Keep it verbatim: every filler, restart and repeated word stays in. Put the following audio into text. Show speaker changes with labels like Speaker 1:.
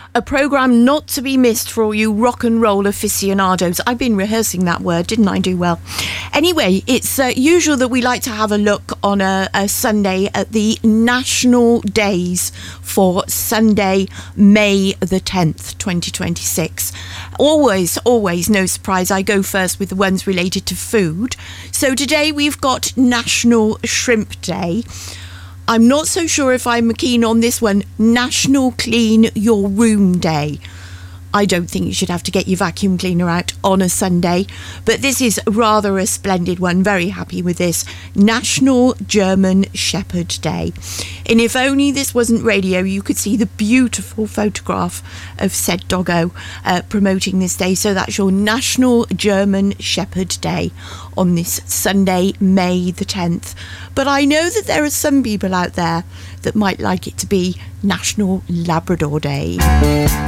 Speaker 1: A programme not to be missed for all you rock and roll aficionados. I've been rehearsing that word, didn't I do well? Anyway, it's uh, usual that we like to have a look on a, a Sunday at the national days for Sunday, May the tenth, twenty twenty-six. Always, always, no surprise, I go first with the ones related to food. So today we've got National Shrimp Day. I'm not so sure if I'm keen on this one. National Clean Your Room Day. I don't think you should have to get your vacuum cleaner out on a Sunday, but this is rather a splendid one. Very happy with this. National German Shepherd Day. And if only this wasn't radio, you could see the beautiful photograph of said doggo uh, promoting this day. So that's your National German Shepherd Day on this Sunday, May the tenth. But I know that there are some people out there that might like it to be National Labrador Day.